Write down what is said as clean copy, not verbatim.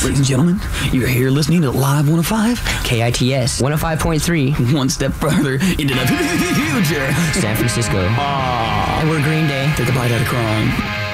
Ladies and gentlemen, you're here listening to Live 105. KITS 105.3. One step further into the future. San Francisco. Ah, And we're Green Day. take a bite out of crime.